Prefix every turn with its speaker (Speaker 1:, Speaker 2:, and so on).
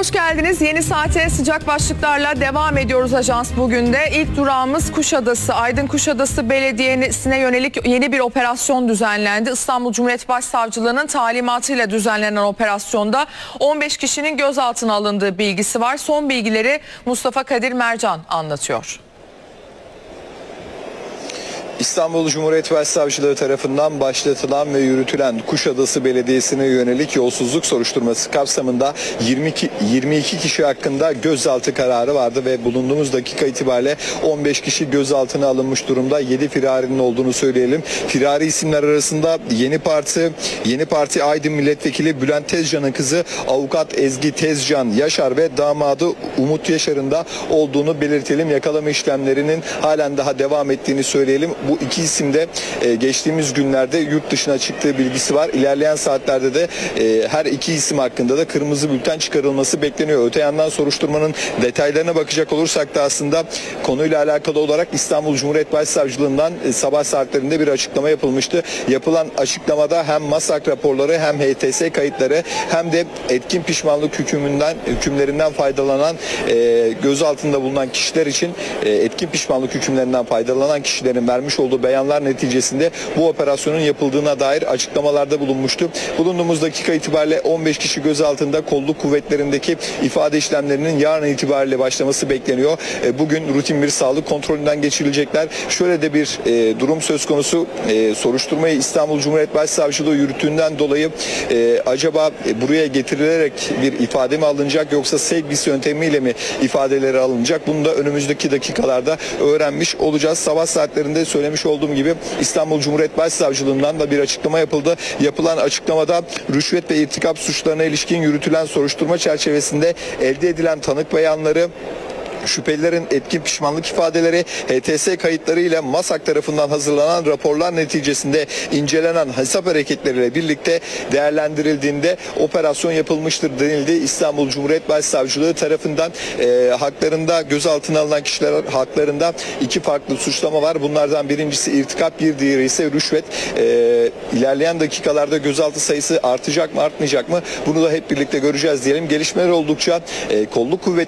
Speaker 1: hoş geldiniz. Yeni saate sıcak başlıklarla devam ediyoruz ajans bugün de. İlk durağımız Kuşadası. Aydın Kuşadası Belediyesi'ne yönelik yeni bir operasyon düzenlendi. İstanbul Cumhuriyet Başsavcılığı'nın talimatıyla düzenlenen operasyonda 15 kişinin gözaltına alındığı bilgisi var. Son bilgileri Mustafa Kadir Mercan anlatıyor.
Speaker 2: İstanbul Cumhuriyet Başsavcılığı tarafından başlatılan ve yürütülen Kuşadası Belediyesi'ne yönelik yolsuzluk soruşturması kapsamında 22 kişi hakkında gözaltı kararı vardı ve bulunduğumuz dakika itibariyle 15 kişi gözaltına alınmış durumda. 7 firarinin olduğunu söyleyelim. Firari isimler arasında Yeni Parti Aydın Milletvekili Bülent Tezcan'ın kızı Avukat Ezgi Tezcan Yaşar ve damadı Umut Yaşar'ın da olduğunu belirtelim. Yakalama işlemlerinin halen daha devam ettiğini söyleyelim. Bu iki isim de geçtiğimiz günlerde yurt dışına çıktığı bilgisi var. İlerleyen saatlerde de her iki isim hakkında da kırmızı bülten çıkarılması bekleniyor. Öte yandan soruşturmanın detaylarına bakacak olursak da aslında konuyla alakalı olarak İstanbul Cumhuriyet Başsavcılığından sabah saatlerinde bir açıklama yapılmıştı. Yapılan açıklamada hem MASAK raporları hem HTS kayıtları hem de etkin pişmanlık hükümlerinden faydalanan gözaltında bulunan kişiler için etkin pişmanlık hükümlerinden faydalanan kişilerin vermiş olduğu beyanlar neticesinde bu operasyonun yapıldığına dair açıklamalarda bulunmuştu. Bulunduğumuz dakika itibariyle 15 kişi gözaltında, kolluk kuvvetlerindeki ifade işlemlerinin yarın itibariyle başlaması bekleniyor. Bugün rutin bir sağlık kontrolünden geçirilecekler. Şöyle de bir durum söz konusu. Soruşturmayı İstanbul Cumhuriyet Başsavcılığı yürüttüğünden dolayı acaba buraya getirilerek bir ifade mi alınacak yoksa sevgisi yöntemiyle mi ifadeleri alınacak? Bunu da önümüzdeki dakikalarda öğrenmiş olacağız. Sabah saatlerinde söylemiş olduğum gibi İstanbul Cumhuriyet Başsavcılığından da bir açıklama yapıldı. Yapılan açıklamada rüşvet ve irtikap suçlarına ilişkin yürütülen soruşturma çerçevesinde elde edilen tanık beyanları, şüphelilerin etkin pişmanlık ifadeleri, HTS kayıtları ile MASAK tarafından hazırlanan raporlar neticesinde incelenen hesap hareketleriyle birlikte değerlendirildiğinde operasyon yapılmıştır denildi. İstanbul Cumhuriyet Başsavcılığı tarafından haklarında gözaltına alınan kişiler haklarında iki farklı suçlama var. Bunlardan birincisi irtikap, bir diğeri ise rüşvet. İlerleyen dakikalarda gözaltı sayısı artacak mı artmayacak mı? Bunu da hep birlikte göreceğiz diyelim. Gelişmeler oldukça kolluk kuvvetleri